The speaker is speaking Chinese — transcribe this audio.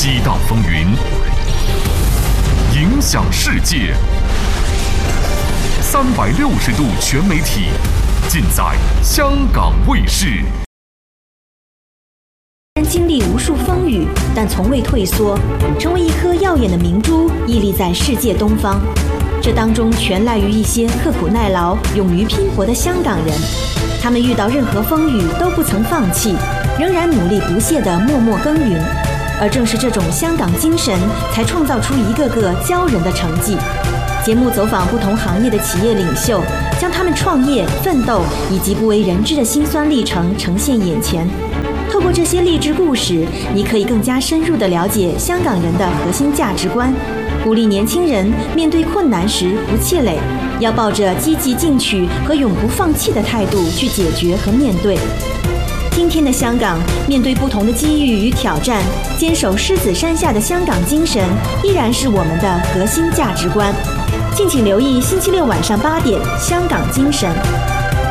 激荡风云，影响世界。360度全媒体，尽在香港卫视。 经历无数风雨，但从未退缩，成为一颗耀眼的明珠，屹立在世界东方。这当中全赖于一些刻苦耐劳、勇于拼搏的香港人。他们遇到任何风雨都不曾放弃，仍然努力不懈地默默耕耘。而正是这种香港精神，才创造出一个个骄人的成绩。节目走访不同行业的企业领袖，将他们创业、奋斗以及不为人知的辛酸历程呈现眼前。透过这些励志故事，你可以更加深入地了解香港人的核心价值观，鼓励年轻人面对困难时不气馁，要抱着积极进取和永不放弃的态度去解决和面对。今天的香港，面对不同的机遇与挑战，坚守狮子山下的香港精神，依然是我们的核心价值观。敬请留意星期六晚上8点，《香港精神》。